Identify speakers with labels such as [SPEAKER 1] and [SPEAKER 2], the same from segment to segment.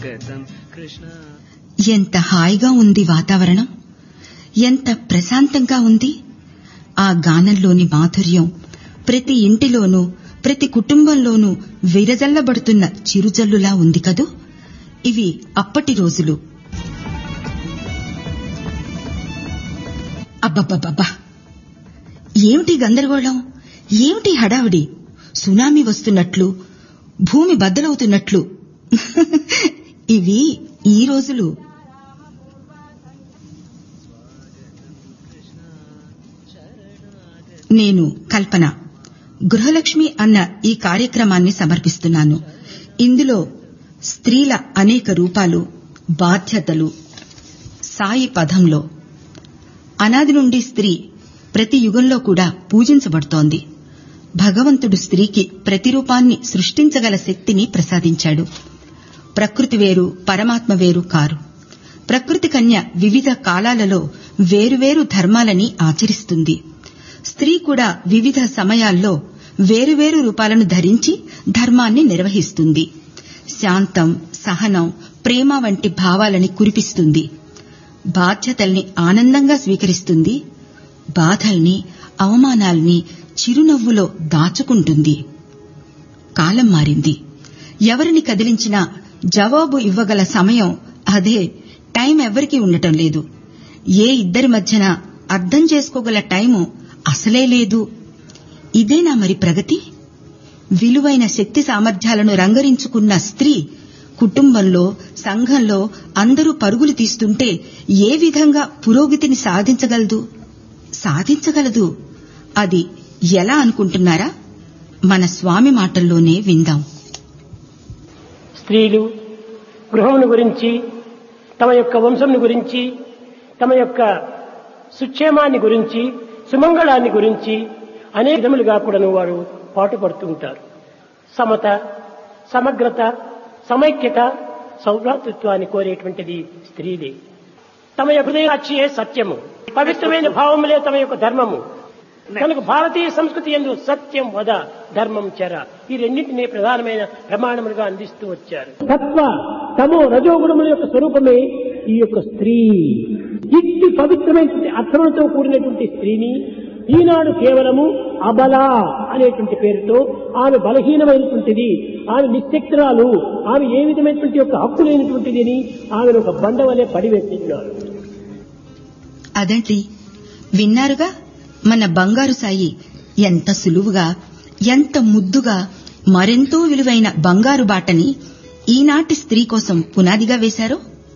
[SPEAKER 1] ఎంత హాయిగా ఉంది వాతావరణం, ఎంత ప్రశాంతంగా ఉంది. ఆ గానంలోని మాధుర్యం ప్రతి ఇంటిలోనూ, ప్రతి కుటుంబంలోనూ విరజల్లబడుతున్న చిరుజల్లులా ఉంది కదూ. ఇవి అప్పటి రోజులు. అబ్బబ్బబ్బబ్బా, ఏమిటి గందరగోళం, ఏమిటి హడావిడి? సునామీ వస్తున్నట్లు, భూమి బద్దలవుతున్నట్లు. ఇవి ఈ రోజులు. నేను కల్పన గృహలక్ష్మి అన్న ఈ కార్యక్రమాన్ని సమర్పిస్తున్నాను. ఇందులో స్త్రీల అనేక రూపాలు, బాధ్యతలు. సాయి పదంలో అనాది నుండి స్త్రీ ప్రతి యుగంలో కూడా పూజించబడుతోంది. భగవంతుడు స్త్రీకి ప్రతిరూపాన్ని సృష్టించగల శక్తిని ప్రసాదించాడు. ప్రకృతి వేరు, పరమాత్మ వేరు కారు. ప్రకృతి కన్య వివిధ కాలాలలో వేరువేరు ధర్మాలని ఆచరిస్తుంది. స్త్రీ కూడా వివిధ సమయాల్లో వేరువేరు రూపాలను ధరించి ధర్మాన్ని నిర్వహిస్తుంది. శాంతం, సహనం, ప్రేమ వంటి భావాలని కురిపిస్తుంది. బాధ్యతల్ని ఆనందంగా స్వీకరిస్తుంది. బాధల్ని, అవమానాల్ని చిరునవ్వులో దాచుకుంటుంది. కాలం మారింది. ఎవరిని కదిలించినా జవాబు ఇవ్వగల సమయం అదే. టైం ఎవరికీ ఉండటం లేదు. ఏ ఇద్దరి మధ్యన అర్థం చేసుకోగల టైము అసలే లేదు. ఇదేనా మరి ప్రగతి? విలువైన శక్తి సామర్థ్యాలను రంగరించుకున్న స్త్రీ కుటుంబంలో, సంఘంలో అందరూ పరుగులు తీస్తుంటే ఏ విధంగా పురోగతిని సాధించగలదు? అది ఎలా అనుకుంటున్నారా? మన స్వామి మాటల్లోనే విందాం.
[SPEAKER 2] స్త్రీలు గృహమును గురించి, తమ యొక్క వంశంను గురించి, తమ యొక్క సుక్షేమాన్ని గురించి, సుమంగళాన్ని గురించి అనేక విధములుగా కూడాను వారు పాటుపడుతూ ఉంటారు. సమత, సమగ్రత, సమైక్యత, సౌభ్రాతృత్వాన్ని కోరేటువంటిది స్త్రీలే. తమ యొక్క హృదయాక్షియే సత్యము, పవిత్రమైన భావములే తమ యొక్క ధర్మము. కనుక భారతీయ సంస్కృతి యందు సత్యం వద, ధర్మం చర, ఈ రెండింటినీ ప్రధానమైన ప్రమాణములుగా అందిస్తూ వచ్చారు. తత్వ, తమో, రజోగుణముల యొక్క స్వరూపమే ఈ యొక్క స్త్రీ. ఇట్టి పవిత్రమైనటువంటి అర్థములతో కూడినటువంటి స్త్రీని ఈనాడు కేవలము అబల అనేటువంటి పేరుతో, ఆమె బలహీనమైనటువంటిది, ఆమె నిశ్శక్తురాలు, ఆమె ఏ విధమైనటువంటి యొక్క హక్కు లేనటువంటిది అని ఆమెను ఒక బండ వలె పడివేస్తున్నారు.
[SPEAKER 1] అదేంటి, విన్నారుగా మన బంగారు సాయి ఎంత సులువుగా, ఎంత ముద్దుగా మరెంతో విలువైన బంగారు బాటని ఈనాటి స్త్రీ కోసం పునాదిగా వేశారో.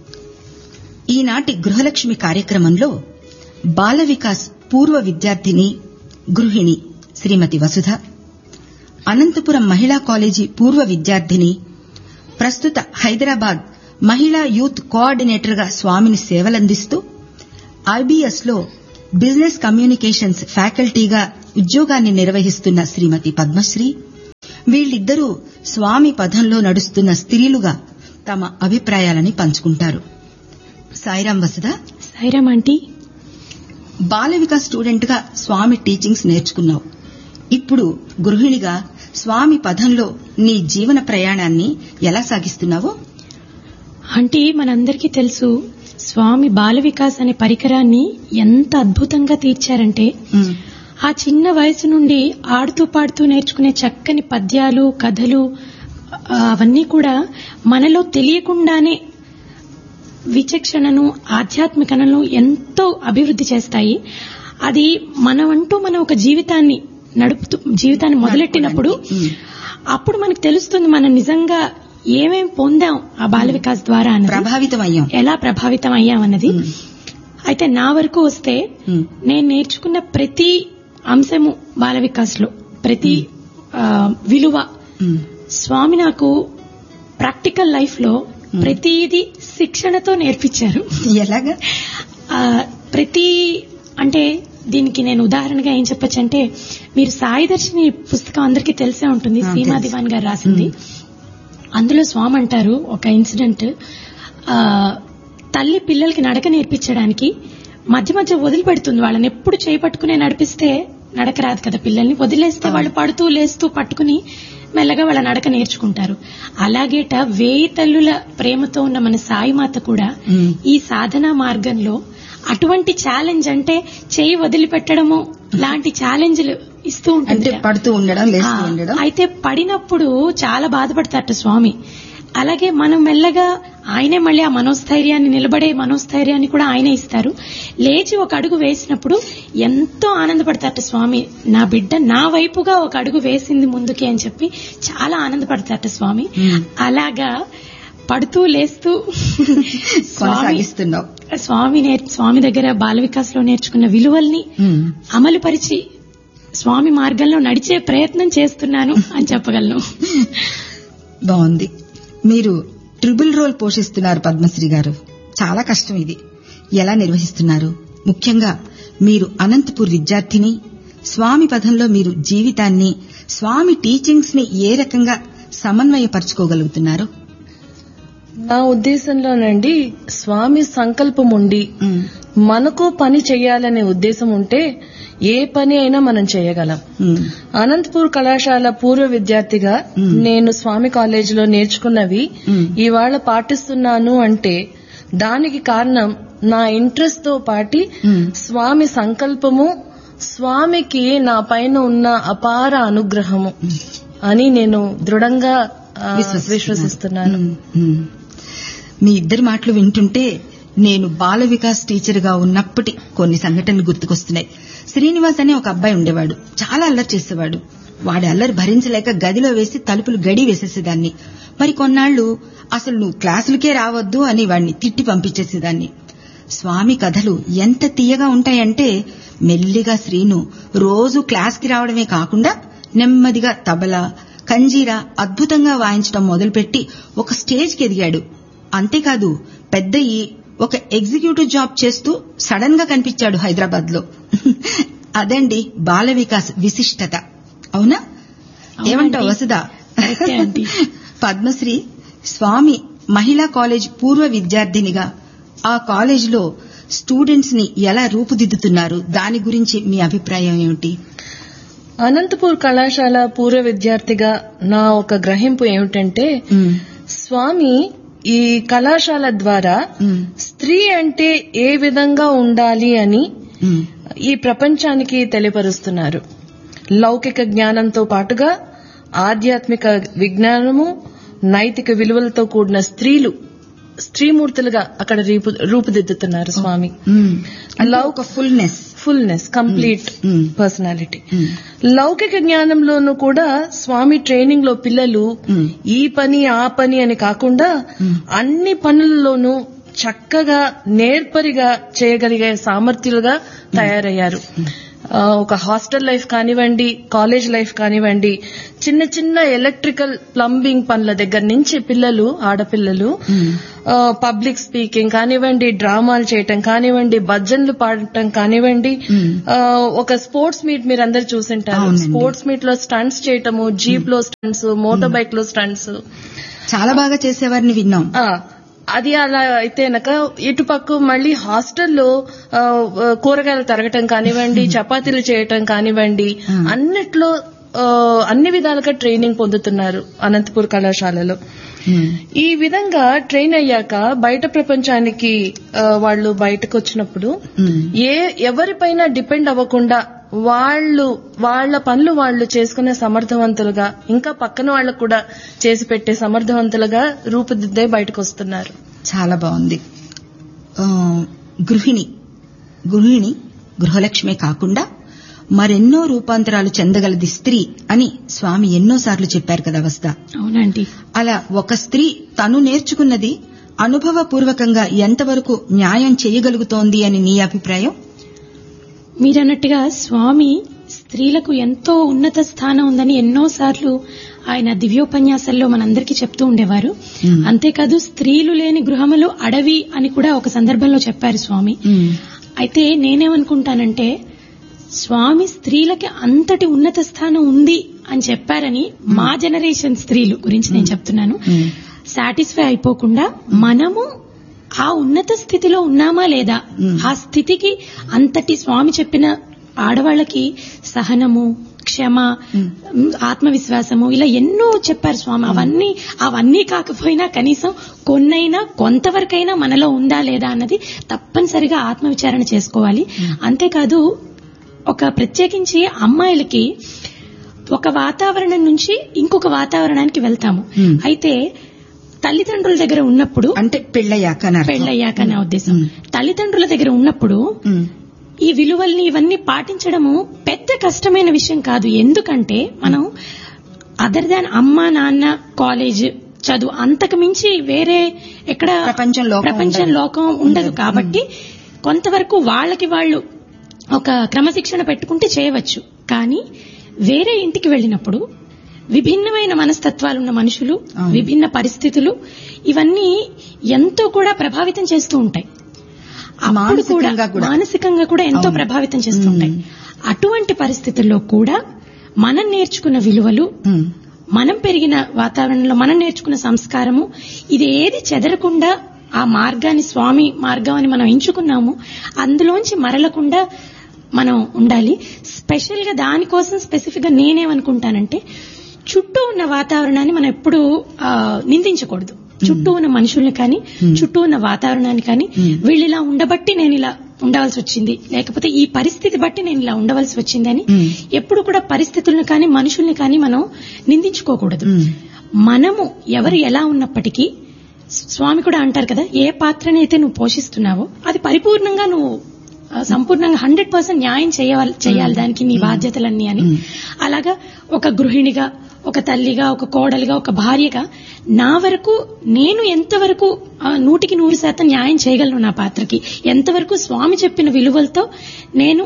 [SPEAKER 1] ఈనాటి గృహలక్ష్మి కార్యక్రమంలో బాల వికాస్ పూర్వ విద్యార్థిని, గృహిణి శ్రీమతి వసుధ, అనంతపురం మహిళా కాలేజీ పూర్వ విద్యార్థిని, ప్రస్తుత హైదరాబాద్ మహిళా యూత్ కోఆర్డినేటర్గా స్వామిని సేవలందిస్తూ ఐబీఎస్ లో బిజినెస్ కమ్యూనికేషన్స్ ఫ్యాకల్టీగా ఉద్యోగాన్ని నిర్వహిస్తున్న శ్రీమతి పద్మశ్రీ, వీళ్ళిద్దరూ స్వామి పథంలో నడుస్తున్న స్త్రీలుగా తమ అభిప్రాయాలని పంచుకుంటారు. సాయిరాం వసుధ.
[SPEAKER 3] సాయిరాం ఆంటీ.
[SPEAKER 1] బాల వికాస్ స్టూడెంట్ గా స్వామి టీచింగ్స్ నేర్చుకున్నావు. ఇప్పుడు గృహిణిగా స్వామి పథంలో నీ జీవన ప్రయాణాన్ని ఎలా సాగిస్తున్నావో?
[SPEAKER 3] ఆంటీ, మనందరికీ తెలుసు స్వామి బాల వికాస్ అనే పరికరాన్ని ఎంత అద్భుతంగా తీర్చారంటే, ఆ చిన్న వయసు నుండి ఆడుతూ పాడుతూ నేర్చుకునే చక్కని పద్యాలు, కథలు అవన్నీ కూడా మనలో తెలియకుండానే విచక్షణను, ఆధ్యాత్మికతను ఎంతో అభివృద్ధి చేస్తాయి. అది మనం ఒక జీవితాన్ని మొదలెట్టినప్పుడు అప్పుడు మనకు తెలుస్తుంది మనం నిజంగా ఏమేం పొందాం ఆ బాల వికాస్ ద్వారా, ఎలా ప్రభావితం అయ్యామన్నది. అయితే నా వరకు వస్తే నేను నేర్చుకున్న ప్రతి అంశము బాల వికాస్ లో, ప్రతి విలువ స్వామి నాకు ప్రాక్టికల్ లైఫ్ లో ప్రతిదీ శిక్షణతో నేర్పించారు.
[SPEAKER 1] ఎలాగా?
[SPEAKER 3] అంటే దీనికి నేను ఉదాహరణగా ఏం చెప్పొచ్చు అంటే, మీరు సాయి దర్శిని పుస్తకం అందరికీ తెలిసే ఉంటుంది, సీమా దివాన్ గారు రాసింది. అందులో స్వామి అంటారు ఒక ఇన్సిడెంట్, తల్లి పిల్లలకి నడక నేర్పించడానికి మధ్య మధ్య వదిలిపెడుతుంది. వాళ్ళని ఎప్పుడు చేపట్టుకునే నడిపిస్తే నడక రాదు కదా పిల్లల్ని, వదిలేస్తే వాళ్ళు పడుతూ లేస్తూ పట్టుకుని మెల్లగా వాళ్ళ నడక నేర్చుకుంటారు. అలాగేట 1000 తల్లుల ప్రేమతో ఉన్న మన సాయిమాత కూడా ఈ సాధనా మార్గంలో అటువంటి ఛాలెంజ్, అంటే చేయి వదిలిపెట్టడము లాంటి ఛాలెంజ్లు ఇస్తూ ఉంటుంది.
[SPEAKER 1] పడుతూ ఉండడం, లేస్తూ ఉండడం.
[SPEAKER 3] అయితే పడినప్పుడు చాలా బాధపడతారట స్వామి. అలాగే మనం మెల్లగా ఆయనే మళ్ళీ ఆ మనోస్థైర్యాన్ని, నిలబడే మనోస్థైర్యాన్ని కూడా ఆయనే ఇస్తారు. లేచి ఒక అడుగు వేసినప్పుడు ఎంతో ఆనందపడతారట స్వామి. నా బిడ్డ నా వైపుగా ఒక అడుగు వేసింది ముందుకి అని చెప్పి చాలా ఆనందపడతారట స్వామి. అలాగా పడుతూ లేస్తూ స్వామి దగ్గర బాల వికాస్ లో నేర్చుకున్న విలువల్ని అమలుపరిచి స్వామి మార్గంలో నడిచే ప్రయత్నం చేస్తున్నాను అని చెప్పగలను.
[SPEAKER 1] బాగుంది. మీరు ట్రిపుల్ రోల్ పోషిస్తున్నారు పద్మశ్రీ గారు. చాలా కష్టం ఇది. ఎలా నిర్వహిస్తున్నారు? ముఖ్యంగా మీరు అనంతపూర్ విద్యార్థిని, స్వామి పథంలో మీరు జీవితాన్ని, స్వామి టీచింగ్స్ ని ఏ రకంగా సమన్వయపరచుకోగలుగుతున్నారు?
[SPEAKER 4] నా ఉద్దేశంలోనండి, స్వామి సంకల్పం ఉండి మనకు పని చేయాలనే ఉద్దేశం ఉంటే ఏ పని అయినా మనం చేయగలం. అనంతపూర్ కళాశాల పూర్వ విద్యార్థిగా నేను స్వామి కాలేజీలో నేర్చుకున్నవి ఇవాళ పాటిస్తున్నాను అంటే దానికి కారణం నా ఇంట్రెస్ట్ తో పాటి స్వామి సంకల్పము, స్వామికి నా పైన ఉన్న అపార అనుగ్రహము అని నేను దృఢంగా విశ్వసిస్తున్నాను.
[SPEAKER 1] మీ ఇద్దరి మాటలు వింటుంటే నేను బాల వికాస్ టీచర్ గా ఉన్నప్పటి కొన్ని సంఘటనలు గుర్తుకొస్తున్నాయి. శ్రీనివాస్ అనే ఒక అబ్బాయి ఉండేవాడు. చాలా అల్లరి చేసేవాడు. వాడి అల్లరి భరించలేక గదిలో వేసి తలుపులు గడి వేసేసేదాన్ని. మరి కొన్నాళ్లు అసలు నువ్వు క్లాసులకే రావద్దు అని వాడిని తిట్టి పంపించేసేదాన్ని. స్వామి కథలు ఎంత తీయగా ఉంటాయంటే మెల్లిగా శ్రీను రోజు క్లాస్కి రావడమే కాకుండా నెమ్మదిగా తబలా, కంజీరా అద్భుతంగా వాయించడం మొదలుపెట్టి ఒక స్టేజ్కి ఎదిగాడు. అంతేకాదు పెద్దయి ఒక ఎగ్జిక్యూటివ్ జాబ్ చేస్తూ సడన్ గా కనిపించాడు హైదరాబాద్ లో. అదండి బాల వికాస్ విశిష్టత. అవునా? ఏమంటావు వసుదా? పద్మశ్రీ, స్వామి మహిళా కాలేజ్ పూర్వ విద్యార్థినిగా ఆ కాలేజీలో స్టూడెంట్స్ ని ఎలా రూపుదిద్దుతున్నారు? దాని గురించి మీ అభిప్రాయం ఏమిటి?
[SPEAKER 4] అనంతపూర్ కళాశాల పూర్వ విద్యార్థిగా నా ఒక గ్రహింపు ఏమిటంటే, స్వామి ఈ కళాశాల ద్వారా స్త్రీ అంటే ఏ విధంగా ఉండాలి అని ఈ ప్రపంచానికి తెలియపరుస్తున్నారు. లౌకిక జ్ఞానంతో పాటుగా ఆధ్యాత్మిక విజ్ఞానము, నైతిక విలువలతో కూడిన స్త్రీమూర్తులుగా అక్కడ రూపుదిద్దుతున్నారు స్వామి. Fullness, complete personality. లౌకిక జ్ఞానంలోనూ కూడా స్వామి ట్రైనింగ్ లో పిల్లలు ఈ పని ఆ పని అని కాకుండా అన్ని పనులలోనూ చక్కగా నేర్పరిగా చేయగలిగే సామర్థ్యులుగా తయారయ్యారు. ఒక హాస్టల్ లైఫ్ కానివ్వండి, కాలేజ్ లైఫ్ కానివ్వండి, చిన్న చిన్న ఎలక్ట్రికల్ ప్లంబింగ్ పనుల దగ్గర నుంచి పిల్లలు, ఆడపిల్లలు పబ్లిక్ స్పీకింగ్ కానివ్వండి, డ్రామాలు చేయటం కానివ్వండి, భజనలు పాడటం కానివ్వండి, ఒక స్పోర్ట్స్ మీట్ మీరు అందరు చూసింటారు. స్పోర్ట్స్ మీట్ లో స్టంట్స్ చేయటము, జీప్ లో స్టంట్స్, మోటార్ బైక్ లో స్టంట్స్
[SPEAKER 1] చాలా బాగా చేసేవారిని విన్నాం.
[SPEAKER 4] అది అలా అయితేనక ఇటుపక్క మళ్ళీ హాస్టల్లో కూరగాయలు తరగటం కానివ్వండి, చపాతీలు చేయటం కానివ్వండి, అన్నిట్లో అన్ని విధాలుగా ట్రైనింగ్ పొందుతున్నారు అనంతపూర్ కళాశాలలో. ఈ విధంగా ట్రైన్ అయ్యాక బయట ప్రపంచానికి వాళ్ళు బయటకు వచ్చినప్పుడు ఎవరిపైన డిపెండ్ అవ్వకుండా వాళ్ళ పనులు వాళ్ళు చేసుకునే సమర్థవంతులుగా, ఇంకా పక్కన వాళ్ళకు కూడా చేసి పెట్టే సమర్థవంతులుగా రూపుదిద్దే బయటకు వస్తున్నారు.
[SPEAKER 1] చాలా బాగుంది. గృహిణి గృహలక్ష్మే కాకుండా మరెన్నో రూపాంతరాలు చెందగలది స్త్రీ అని స్వామి ఎన్నోసార్లు చెప్పారు కదా వస్తా.
[SPEAKER 3] అవునండి.
[SPEAKER 1] అలా ఒక స్త్రీ తను నేర్చుకున్నది అనుభవపూర్వకంగా ఎంతవరకు న్యాయం చేయగలుగుతోంది అని నీ అభిప్రాయం?
[SPEAKER 3] మీరన్నట్టుగా స్వామి స్త్రీలకు ఎంతో ఉన్నత స్థానం ఉందని ఎన్నోసార్లు ఆయన దివ్యోపన్యాసాల్లో మనందరికీ చెప్తూ ఉండేవారు. అంతేకాదు స్త్రీలు లేని గృహములు అడవి అని కూడా ఒక సందర్భంలో చెప్పారు స్వామి. అయితే నేనేమనుకుంటానంటే, స్వామి స్త్రీలకి అంతటి ఉన్నత స్థానం ఉంది అని చెప్పారని మా జనరేషన్ స్త్రీలు గురించి నేను చెప్తున్నాను. సాటిస్ఫై అయిపోకుండా మనము ఆ ఉన్నత స్థితిలో ఉన్నామా లేదా, ఆ స్థితికి అంతటి స్వామి చెప్పిన ఆడవాళ్లకి సహనము, క్షమ, ఆత్మవిశ్వాసము, ఇలా ఎన్నో చెప్పారు స్వామి. అవన్నీ కాకపోయినా కనీసం కొన్నైనా కొంతవరకైనా మనలో ఉందా లేదా అన్నది తప్పనిసరిగా ఆత్మవిచారణ చేసుకోవాలి. అంతేకాదు ఒక ప్రత్యేకించి అమ్మాయిలకి ఒక వాతావరణం నుంచి ఇంకొక వాతావరణానికి వెళ్తాము. అయితే తల్లిదండ్రుల దగ్గర ఉన్నప్పుడు, అంటే పెళ్ళయ్యాక నా ఉద్దేశం, తల్లిదండ్రుల దగ్గర ఉన్నప్పుడు ఈ విలువల్ని ఇవన్నీ పాటించడము పెద్ద కష్టమైన విషయం కాదు. ఎందుకంటే మనం అదర్ దాన్ అమ్మ నాన్న కాలేజ్ చదువు అంతకు మించి వేరే ఎక్కడ ప్రపంచం లోకం ఉండదు. కాబట్టి కొంతవరకు వాళ్ళకి వాళ్ళు ఒక క్రమశిక్షణ పెట్టుకుంటే చేయవచ్చు. కానీ వేరే ఇంటికి వెళ్ళినప్పుడు విభిన్నమైన మనస్తత్వాలున్న మనుషులు, విభిన్న పరిస్థితులు, ఇవన్నీ ఎంతో కూడా ప్రభావితం చేస్తూ ఉంటాయి. అప్పుడు కూడా మానసికంగా కూడా ఎంతో ప్రభావితం చేస్తూ ఉంటాయి. అటువంటి పరిస్థితుల్లో కూడా మనం నేర్చుకున్న విలువలు, మనం పెరిగిన వాతావరణంలో మనం నేర్చుకున్న సంస్కారము, ఇది ఏది చెదరకుండా ఆ మార్గాన్ని, స్వామి మార్గం అని మనం ఎంచుకున్నాము, అందులోంచి మరలకుండా మనం ఉండాలి. స్పెషల్ గా దానికోసం స్పెసిఫిక్ గా నేనేమనుకుంటానంటే, చుట్టూ ఉన్న వాతావరణాన్ని మనం ఎప్పుడూ నిందించకూడదు. చుట్టూ ఉన్న మనుషుల్ని కానీ, చుట్టూ ఉన్న వాతావరణాన్ని కానీ, వీళ్ళు ఇలా ఉండబట్టి నేను ఇలా ఉండవలసి వచ్చింది, లేకపోతే ఈ పరిస్థితి బట్టి నేను ఇలా ఉండవలసి వచ్చింది అని ఎప్పుడు కూడా పరిస్థితులను కానీ మనుషుల్ని కానీ మనం నిందించుకోకూడదు. మనము ఎవరు ఎలా ఉన్నప్పటికీ, స్వామి కూడా అంటారు కదా, ఏ పాత్రనైతే నువ్వు పోషిస్తున్నావో అది పరిపూర్ణంగా నువ్వు సంపూర్ణంగా 100% న్యాయం చేయాలి దానికి నీ బాధ్యతలన్నీ అని. అలాగా ఒక గృహిణిగా, ఒక తల్లిగా, ఒక కోడలిగా, ఒక భార్యగా నా వరకు నేను ఎంతవరకు 100% న్యాయం చేయగలను నా పాత్రకి, ఎంతవరకు స్వామి చెప్పిన విలువలతో నేను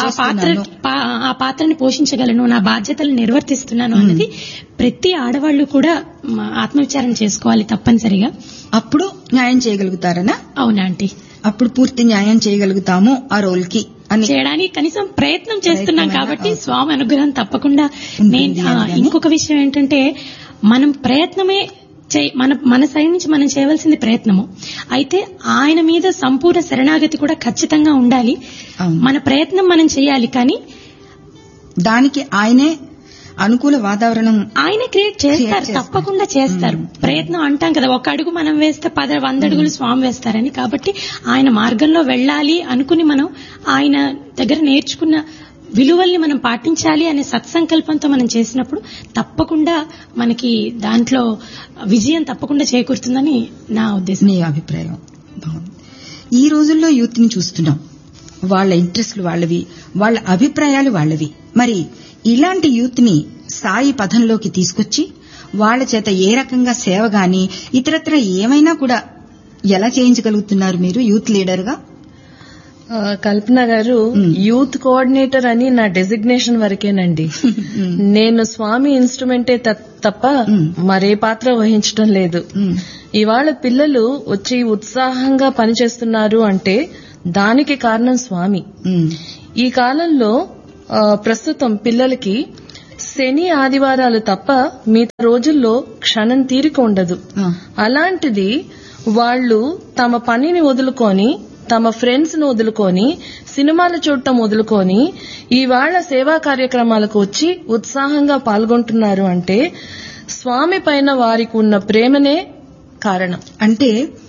[SPEAKER 3] ఆ పాత్రని పోషించగలను, నా బాధ్యతలు నిర్వర్తిస్తున్నాను అన్నది ప్రతి ఆడవాళ్లు కూడా ఆత్మవిచారణ చేసుకోవాలి తప్పనిసరిగా.
[SPEAKER 1] అప్పుడు న్యాయం చేయగలుగుతారనా?
[SPEAKER 3] అవునా ఆంటీ,
[SPEAKER 1] అప్పుడు పూర్తి న్యాయం చేయగలుగుతాము ఆ రోల్ కి అని
[SPEAKER 3] చేయడానికి కనీసం ప్రయత్నం చేస్తున్నాం. కాబట్టి స్వామి అనుగ్రహం తప్పకుండా. ఇంకొక విషయం ఏంటంటే, మనం ప్రయత్నమే మన సైడ్ నుంచి మనం చేయవలసింది ప్రయత్నము. అయితే ఆయన మీద సంపూర్ణ శరణాగతి కూడా ఖచ్చితంగా ఉండాలి. మన ప్రయత్నం మనం చేయాలి, కానీ
[SPEAKER 1] దానికి ఆయనే అనుకూల వాతావరణం
[SPEAKER 3] ఆయనే క్రియేట్ చేస్తారు, తప్పకుండా చేస్తారు. ప్రయత్నం అంటాం కదా, ఒక అడుగు మనం వేస్తే 100 అడుగులు స్వామి వేస్తారని. కాబట్టి ఆయన మార్గంలో వెళ్ళాలి అనుకుని మనం ఆయన దగ్గర నేర్చుకున్న విలువల్ని మనం పాటించాలి అనే సత్సంకల్పంతో మనం చేసినప్పుడు తప్పకుండా మనకి దాంట్లో విజయం తప్పకుండా చేకూరుతుందని నా ఉద్దేశం.
[SPEAKER 1] నీ అభిప్రాయం బాగుంది. ఈ రోజుల్లో యూత్ ని చూస్తున్నాం, వాళ్ళ ఇంట్రెస్ట్లు వాళ్ళవి, వాళ్ళ అభిప్రాయాలు వాళ్ళవి. మరి ఇలాంటి యూత్ ని సాయి పథంలోకి తీసుకొచ్చి వాళ్ళ చేత ఏ రకంగా సేవ గాని ఇతరత్ర ఏమైనా కూడా ఎలా చేయించగలుగుతున్నారు మీరు యూత్ లీడర్ గా?
[SPEAKER 4] కల్పన గారు, యూత్ కోఆర్డినేటర్ అని నా డెసిగ్నేషన్ వరకేనండి. నేను స్వామి ఇన్స్ట్రుమెంటే తప్ప మరే పాత్ర వహించడం లేదు. ఇవాళ పిల్లలు వచ్చి ఉత్సాహంగా పనిచేస్తున్నారు అంటే దానికి కారణం స్వామి. ఈ కాలంలో ప్రస్తుతం పిల్లలకి శని ఆదివారాలు తప్ప మిగతా రోజుల్లో క్షణం తీరిక ఉండదు. అలాంటిది వాళ్ళు తమ పనిని వదులుకొని, తమ ఫ్రెండ్స్ ను వదులుకొని, సినిమాలు చూడటం వదులుకొని ఇవాళ సేవా కార్యక్రమాలకు వచ్చి ఉత్సాహంగా పాల్గొంటున్నారు అంటే స్వామి పైన వారికి ఉన్న ప్రేమనే కారణం.
[SPEAKER 1] అంటే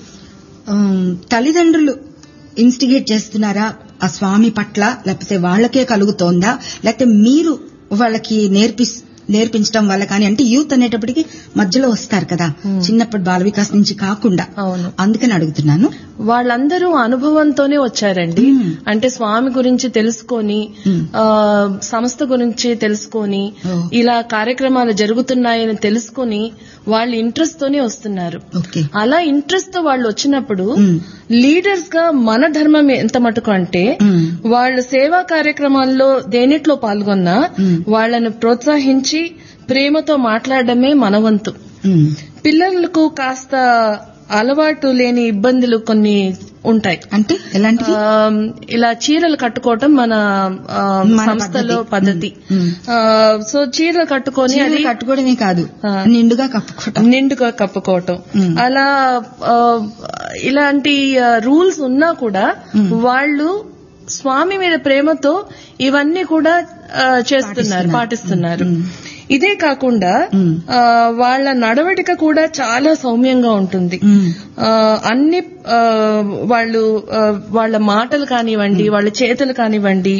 [SPEAKER 1] తల్లిదండ్రులు ఇన్స్టిగేట్ చేస్తున్నారా ఆ స్వామి పట్ల, లేకపోతే వాళ్ళకే కలుగుతోందా, లేకపోతే మీరు వాళ్ళకి నేర్పించడం వల్ల కానీ? అంటే యూత్ అనేటప్పటికి మధ్యలో వస్తారు కదా, చిన్నప్పటి బాల వికాస్ నుంచి కాకుండా.
[SPEAKER 4] అవును,
[SPEAKER 1] అందుకని అడుగుతున్నాను.
[SPEAKER 4] వాళ్ళందరూ అనుభవంతోనే వచ్చారండి. అంటే స్వామి గురించి తెలుసుకొని, సంస్థ గురించి తెలుసుకొని, ఇలా కార్యక్రమాలు జరుగుతున్నాయని తెలుసుకొని వాళ్ళు ఇంట్రెస్ట్ తోనే వస్తున్నారు. అలా ఇంట్రెస్ట్ తో వాళ్ళు వచ్చినప్పుడు లీడర్స్ గా మన ధర్మం ఎంత మటుకు అంటే, వాళ్ళు సేవా కార్యక్రమాల్లో దేనిట్లో పాల్గొన్నా వాళ్ళను ప్రోత్సహించి ప్రేమతో మాట్లాడడమే మన వంతు. పిల్లలకు కాస్త అలవాటు లేని ఇబ్బందులు కొన్ని ఉంటాయి.
[SPEAKER 1] అంటే ఎలాంటివి?
[SPEAKER 4] ఇలా చీరలు కట్టుకోవటం మన సంస్థలో పద్ధతి. సో చీరలు కట్టుకొని, అది
[SPEAKER 1] కట్టుకోవడమే కాదు, నిండుగా కప్పుకోవటం.
[SPEAKER 4] అలా ఇలాంటి రూల్స్ ఉన్నా కూడా వాళ్ళు స్వామి మీద ప్రేమతో ఇవన్నీ కూడా చేస్తున్నారు, పాటిస్తున్నారు. ఇదే కాకుండా వాళ్ళ నడవడిక కూడా చాలా సౌమ్యంగా ఉంటుంది. అన్ని వాళ్ళ మాటలు కానివ్వండి, వాళ్ళ చేతులు కానివ్వండి,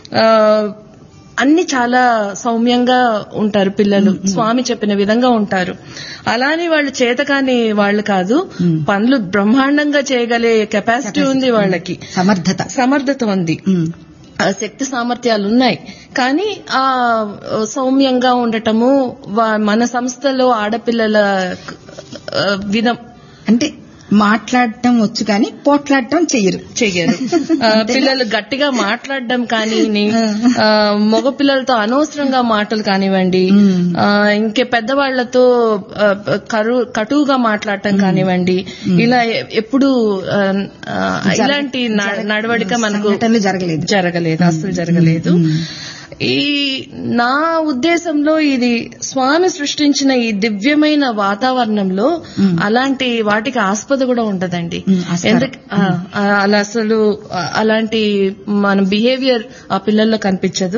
[SPEAKER 4] అన్ని చాలా సౌమ్యంగా ఉంటారు. పిల్లలు స్వామి చెప్పిన విధంగా ఉంటారు. అలానే వాళ్ళు చేతకాని వాళ్ళు కాదు, పనులు బ్రహ్మాండంగా చేయగలిగే కెపాసిటీ ఉంది వాళ్ళకి, సమర్థత ఉంది, శక్తి సామర్థ్యాలు ఉన్నాయి. కానీ ఆ సౌమ్యంగా ఉండటము, మన సంస్థలో ఆడపిల్లల విధం
[SPEAKER 1] అంటే మాట్లాడటం వచ్చు కానీ పోట్లాడటం చెయ్యరు.
[SPEAKER 4] పిల్లలు గట్టిగా మాట్లాడడం కానీ, మగ పిల్లలతో అనవసరంగా మాటలు కానివ్వండి, ఇంకే పెద్దవాళ్లతో కటువుగా మాట్లాడటం కానివ్వండి, ఇలా ఎప్పుడు ఇలాంటి నడవడిక మనకు జరగలేదు, అసలు జరగలేదు. ఈ నా ఉద్దేశంలో ఇది స్వామి సృష్టించిన ఈ దివ్యమైన వాతావరణంలో అలాంటి వాటికి ఆస్పద కూడా ఉండదండి. అలా అసలు అలాంటి మన బిహేవియర్ ఆ పిల్లల్లో కనిపించదు.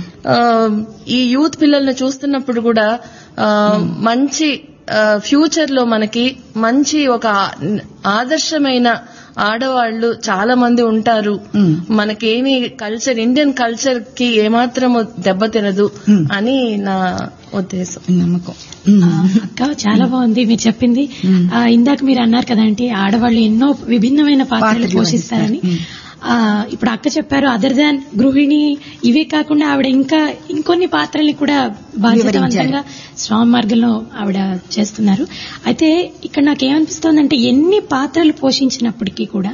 [SPEAKER 4] ఈ యూత్ పిల్లల్ని చూస్తున్నప్పుడు కూడా మంచి ఫ్యూచర్ లో మనకి మంచి ఒక ఆదర్శమైన ఆడవాళ్లు చాలా మంది ఉంటారు. మనకేమి కల్చర్, ఇండియన్ కల్చర్ కి ఏమాత్రము దెబ్బతినదు అని నా ఉద్దేశం,
[SPEAKER 3] నమ్మకం. అక్క చాలా బాగుంది మీరు చెప్పింది. ఇందాక మీరు అన్నారు కదండి, ఆడవాళ్లు ఎన్నో విభిన్నమైన పాత్రలు పోషిస్తారని. ఇప్పుడు అక్క చెప్పారు, అదర్ దాన్ గృహిణి ఇవే కాకుండా ఆవిడ ఇంకా ఇంకొన్ని పాత్రల్ని కూడా బాధ్యతవంతంగా స్వామి మార్గంలో ఆవిడ చేస్తున్నారు. అయితే ఇక్కడ నాకేమనిపిస్తోందంటే, ఎన్ని పాత్రలు పోషించినప్పటికీ కూడా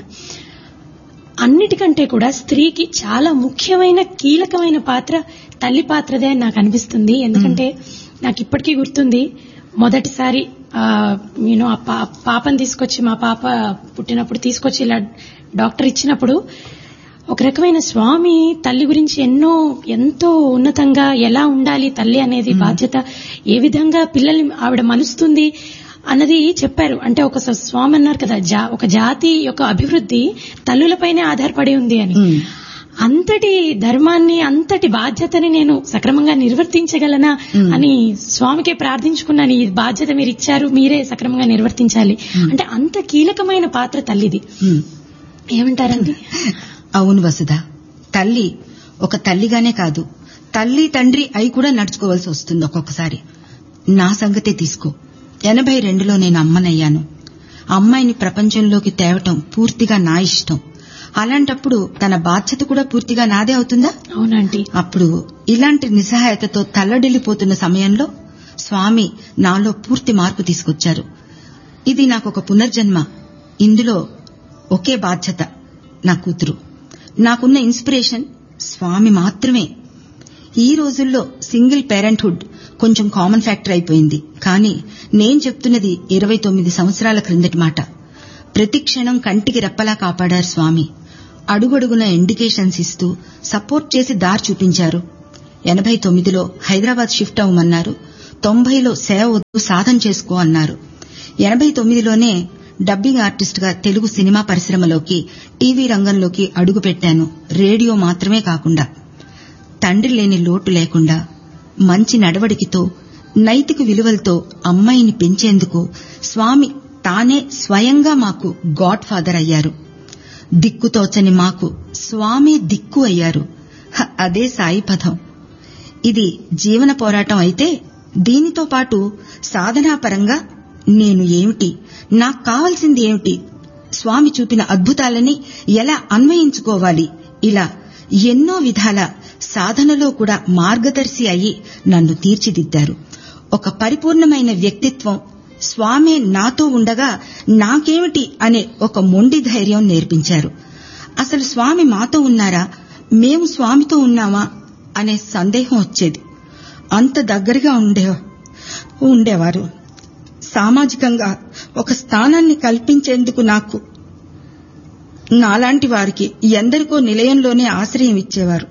[SPEAKER 3] అన్నిటికంటే కూడా స్త్రీకి చాలా ముఖ్యమైన కీలకమైన పాత్ర తల్లి పాత్రదే అని నాకు అనిపిస్తుంది. ఎందుకంటే నాకు ఇప్పటికీ గుర్తుంది, మొదటిసారి నేను పాపని తీసుకొచ్చి, మా పాప పుట్టినప్పుడు తీసుకొచ్చి ఇలా డాక్టర్ ఇచ్చినప్పుడు ఒక రకమైన స్వామి తల్లి గురించి ఎంతో ఉన్నతంగా ఎలా ఉండాలి తల్లి అనేది బాధ్యత, ఏ విధంగా పిల్లల్ని ఆవిడ మలుస్తుంది అన్నది చెప్పారు. అంటే ఒక స్వామి అన్నారు కదా, ఒక జాతి యొక్క అభివృద్ధి తల్లులపైనే ఆధారపడి ఉంది అని. అంతటి ధర్మాన్ని, అంతటి బాధ్యతని నేను సక్రమంగా నిర్వర్తించగలనా అని స్వామికే ప్రార్థించుకున్నాను. ఈ బాధ్యత మీరు ఇచ్చారు, మీరే సక్రమంగా నిర్వర్తించాలి అంటే. అంత కీలకమైన పాత్ర తల్లిది. ఏమంటారండి?
[SPEAKER 1] అవును వసుధ, తల్లి ఒక తల్లిగానే కాదు, తల్లి తండ్రి అయి కూడా నడుచుకోవాల్సి వస్తుంది ఒక్కొక్కసారి. నా సంగతే తీసుకో, 82లో నేను అమ్మనయ్యాను. అమ్మాయిని ప్రపంచంలోకి తేవటం పూర్తిగా నా ఇష్టం. అలాంటప్పుడు తన బాధ్యత కూడా పూర్తిగా నాదే అవుతుందా?
[SPEAKER 3] అవునండి.
[SPEAKER 1] అప్పుడు ఇలాంటి నిస్సహాయతతో తల్లడిల్లిపోతున్న సమయంలో స్వామి నాలో పూర్తి మార్పు తీసుకొచ్చారు. ఇది నాకొక పునర్జన్మ. ఇందులో ఒకే బాధ్యత నా కూతురు. నాకున్న ఇన్స్పిరేషన్ స్వామి మాత్రమే. ఈ రోజుల్లో సింగిల్ పేరెంట్హుడ్ కొంచెం కామన్ ఫ్యాక్టర్ అయిపోయింది. కానీ నేను చెప్తున్నది 29 సంవత్సరాల క్రిందటి మాట. ప్రతి క్షణం కంటికి రెప్పలా కాపాడారు స్వామి. అడుగడుగున ఇండికేషన్స్ ఇస్తూ సపోర్ట్ చేసి దారి చూపించారు. 89లో హైదరాబాద్ షిఫ్ట్ అవ్వమన్నారు. 90లో సేవ వద్దు, సాధన చేసుకో అన్నారు. 89లోనే డబ్బింగ్ ఆర్టిస్ట్ గా తెలుగు సినిమా పరిశ్రమలోకి, టీవీ రంగంలోకి అడుగుపెట్టాను. రేడియో మాత్రమే కాకుండా, తండ్రి లేని లోటు లేకుండా, మంచి నడవడికితో, నైతిక విలువలతో అమ్మాయిని పెంచేందుకు స్వామి తానే స్వయంగా మాకు గాడ్ ఫాదర్ అయ్యారు. దిక్కుతోచని మాకు స్వామి దిక్కు అయ్యారు. అదే సాయి పథం. ఇది జీవన పోరాటం అయితే, దీనితో పాటు సాధనాపరంగా నేను ఏమిటి, నాకు కావాల్సింది ఏమిటి, స్వామి చూపిన అద్భుతాలని ఎలా అన్వయించుకోవాలి, ఇలా ఎన్నో విధాల సాధనలో కూడా మార్గదర్శి అయి నన్ను తీర్చిదిద్దారు. ఒక పరిపూర్ణమైన వ్యక్తిత్వం స్వామి నాతో ఉండగా నాకేమిటి అనే ఒక మొండి ధైర్యం నేర్పించారు. అసలు స్వామి మాతో ఉన్నారా, మేము స్వామితో ఉన్నామా అనే సందేహం వచ్చేది. అంత దగ్గరగా ఉండేవారు. సామాజికంగా ఒక స్థానాన్ని కల్పించేందుకు నాకు, నాలాంటి వారికి ఎందరికో నిలయంలోనే ఆశ్రయం ఇచ్చేవారు.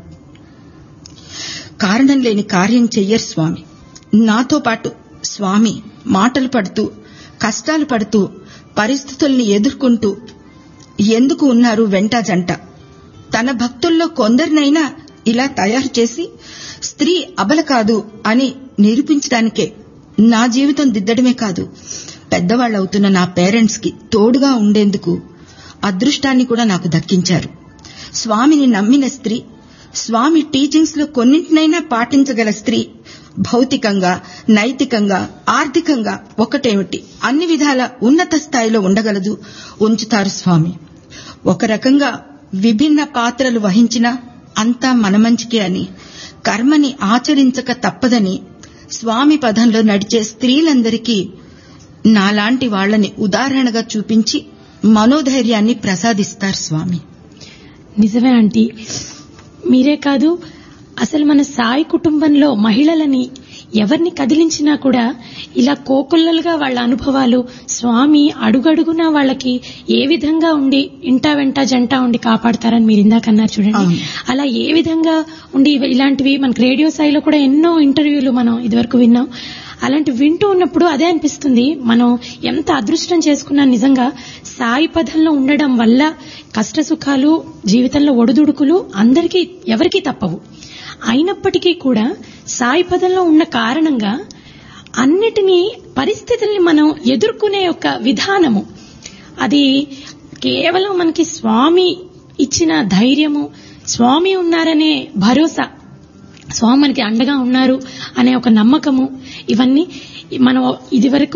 [SPEAKER 1] కారణం లేని కార్యం చెయ్యరు స్వామి. నాతో పాటు స్వామి మాటలు పడుతూ, కష్టాలు పడుతూ, పరిస్థితుల్ని ఎదుర్కొంటూ ఎందుకు ఉన్నారు వెంట జంట. తన భక్తుల్లో కొందరినైనా ఇలా తయారు చేసి స్త్రీ అబల కాదు అని నిరూపించడానికే నా జీవితం దిద్దడమే కాదు, పెద్దవాళ్లవుతున్న నా పేరెంట్స్ కి తోడుగా ఉండేందుకు అదృష్టాన్ని కూడా నాకు దక్కించారు. స్వామిని నమ్మిన స్త్రీ, స్వామి టీచింగ్స్ లో కొన్నింటినైనా పాటించగల స్త్రీ భౌతికంగా, నైతికంగా, ఆర్థికంగా ఒకటేమిటి అన్ని విధాల ఉన్నత స్థాయిలో ఉండగలదు, ఉంచుతారు స్వామి. ఒక రకంగా విభిన్న పాత్రలు వహించినా అంతా మన మంచికే అని, కర్మని ఆచరించక తప్పదని స్వామి పదంలో నడిచే స్త్రీలందరికీ నాలాంటి వాళ్లని ఉదాహరణగా చూపించి మనోధైర్యాన్ని ప్రసాదిస్తారు స్వామి.
[SPEAKER 3] నిజమే ఆంటీ, మీరే కాదు అసలు మన సాయి కుటుంబంలో మహిళలని ఎవరిని కదిలించినా కూడా ఇలా కోకొల్లలుగా వాళ్ళ అనుభవాలు స్వామి అడుగడుగునా వాళ్ళకి ఏ విధంగా ఉండి ఇంటా వెంట జంట ఉండి కాపాడతారని మీరు ఇందాక అన్నారు చూడండి. అలా ఏ విధంగా ఉండి ఇలాంటివి మనకు రేడియో స్థాయిలో కూడా ఎన్నో ఇంటర్వ్యూలు మనం ఇదివరకు విన్నాం. అలాంటి వింటూ ఉన్నప్పుడు అదే అనిపిస్తుంది, మనం ఎంత అదృష్టం చేసుకున్నా నిజంగా సాయి పదంలో ఉండడం వల్ల కష్ట సుఖాలు జీవితంలో ఒడిదుడుకులు అందరికీ ఎవరికీ తప్పవు. అయినప్పటికీ కూడా సాయి పదంలో ఉన్న కారణంగా అన్నిటినీ పరిస్థితుల్ని మనం ఎదుర్కొనే ఒక విధానము, అది కేవలం మనకి స్వామి ఇచ్చిన ధైర్యము, స్వామి ఉన్నారనే భరోసా, స్వామి మనకి అండగా ఉన్నారు అనే ఒక నమ్మకము, ఇవన్నీ మనం ఇది వరకు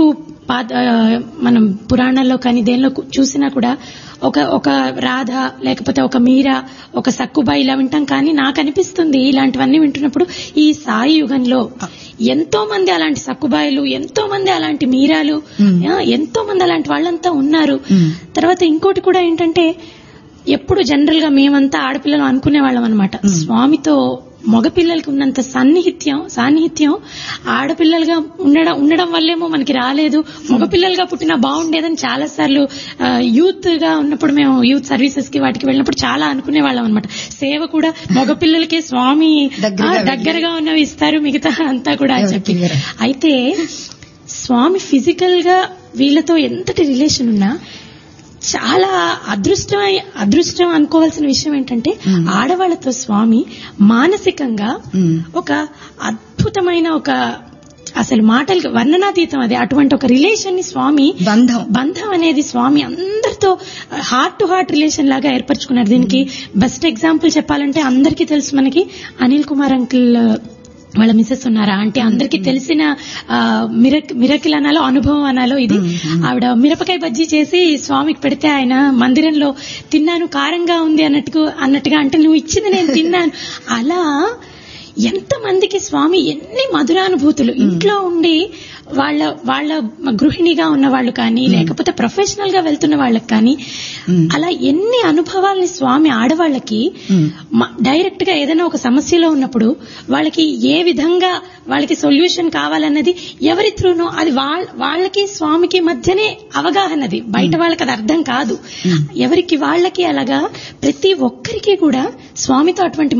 [SPEAKER 3] మనం పురాణాల్లో కానీ దేనిలో చూసినా కూడా ఒక రాధ లేకపోతే ఒక మీరా, ఒక సక్కుబాయి ఇలా వింటాం. కానీ నాకు అనిపిస్తుంది ఇలాంటివన్నీ వింటున్నప్పుడు ఈ సాయి యుగంలో ఎంతో మంది అలాంటి సక్కుబాయిలు, ఎంతో మంది అలాంటి మీరాలు, ఎంతో మంది అలాంటి వాళ్ళంతా ఉన్నారు. తర్వాత ఇంకోటి కూడా ఏంటంటే, ఎప్పుడు జనరల్ గా మేమంతా ఆడపిల్లలు అనుకునే వాళ్ళం అనమాట, స్వామితో మగపిల్లలకి ఉన్నంత సాన్నిహిత్యం ఆడపిల్లలుగా ఉండడం వల్లేమో మనకి రాలేదు, మగపిల్లలుగా పుట్టినా బాగుండేదని చాలా సార్లు యూత్ గా ఉన్నప్పుడు మేము యూత్ సర్వీసెస్ కి వాటికి వెళ్ళినప్పుడు చాలా అనుకునే వాళ్ళం అనమాట. సేవ కూడా మగపిల్లలకే స్వామి దగ్గరగా ఉన్నవి ఇస్తారు, మిగతా అంతా కూడా అని చెప్పి. అయితే స్వామి ఫిజికల్ గా వీళ్ళతో ఎంతటి రిలేషన్ ఉన్నా చాలా అదృష్టం అనుకోవాల్సిన విషయం ఏంటంటే, ఆడవాళ్లతో స్వామి మానసికంగా ఒక అద్భుతమైన ఒక అసలు మాటలకి వర్ణనాతీతం అది, అటువంటి ఒక రిలేషన్ ని స్వామి బంధం అనేది స్వామి అందరితో హార్ట్ టు హార్ట్ రిలేషన్ లాగా ఏర్పరచుకున్నారు. దీనికి బెస్ట్ ఎగ్జాంపుల్ చెప్పాలంటే అందరికీ తెలుసు మనకి అనిల్ కుమార్ అంకుల్ వాళ్ళ మిసెస్ ఉన్నారా అంటే అందరికీ తెలిసిన మిరకిల్ అనాలో అనుభవం అనాలో ఇది. ఆవిడ మిరపకాయ బజ్జీ చేసి స్వామికి పెడితే ఆయన మందిరంలో తిన్నాను కారంగా ఉంది అన్నట్టుగా అంటే నువ్వు ఇచ్చింది నేను తిన్నాను. అలా ఎంతమందికి స్వామి ఎన్ని మధురానుభూతులు ఇంట్లో ఉండి వాళ్ళ గృహిణిగా ఉన్న వాళ్ళు కానీ లేకపోతే ప్రొఫెషనల్ గా వెళ్తున్న వాళ్ళకి కానీ అలా ఎన్ని అనుభవాల్ని స్వామి ఆడవాళ్ళకి డైరెక్ట్ గా ఏదైనా ఒక సమస్యలో ఉన్నప్పుడు వాళ్ళకి ఏ విధంగా వాళ్ళకి సొల్యూషన్ కావాలన్నది ఎవరి త్రూనో అది వాళ్ళకి స్వామికి మధ్యనే అవగాహనది, బయట వాళ్ళకి అది అర్థం కాదు. ఎవరికి వాళ్ళకి అలాగా ప్రతి ఒక్కరికి కూడా స్వామితో అటువంటి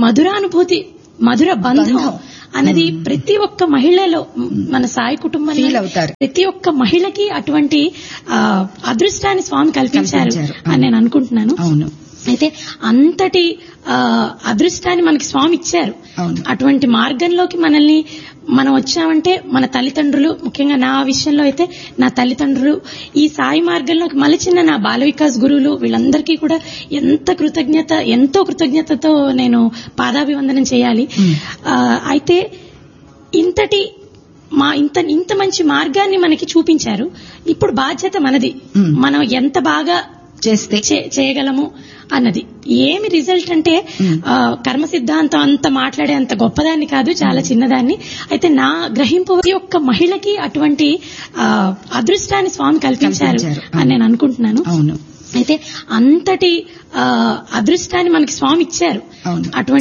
[SPEAKER 3] మధుర బంధం అన్నది ప్రతి ఒక్క మహిళలో మన సాయి కుటుంబంలో ప్రతి ఒక్క మహిళకి అటువంటి అదృష్టాన్ని స్వామి కల్పించారు అని నేను అనుకుంటున్నాను. అయితే అంతటి అదృష్టాన్ని మనకి స్వామి ఇచ్చారు. అటువంటి మార్గంలోకి మనం వచ్చామంటే మన తల్లిదండ్రులు, ముఖ్యంగా నా విషయంలో అయితే నా తల్లిదండ్రులు, ఈ సాయి మార్గంలోకి మలిచిన నా బాల వికాస్ గురువులు, వీళ్ళందరికీ కూడా ఎంతో కృతజ్ఞతతో నేను పాదాభివందనం చేయాలి. అయితే ఇంత మంచి మార్గాన్ని మనకి చూపించారు. ఇప్పుడు బాధ్యత మనది, మనం ఎంత బాగా చేస్తే చేయగలము అన్నది. ఏమి రిజల్ట్ అంటే కర్మ సిద్ధాంతం అంత మాట్లాడే అంత గొప్పదాన్ని కాదు, చాలా చిన్నదాన్ని. అయితే నా గ్రహింపు ఒక్క మహిళకి అటువంటి అదృష్టాన్ని స్వామి కల్పించారు అని నేను అనుకుంటున్నాను. అయితే అంతటి అదృష్టాన్ని మనకి స్వామి ఇచ్చారు. అటువంటి